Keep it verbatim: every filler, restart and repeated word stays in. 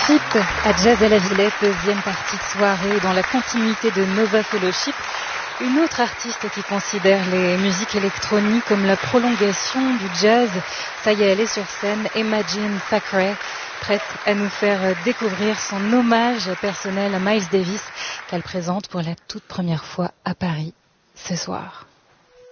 Phip à Jazz à la Villette, deuxième partie de soirée dans la continuité de Nova Fellowship. Une autre artiste qui considère les musiques électroniques comme la prolongation du jazz. Ça y est, elle est sur scène, Imagine Thackeray, prête à nous faire découvrir son hommage personnel à Miles Davis qu'elle présente pour la toute première fois à Paris ce soir.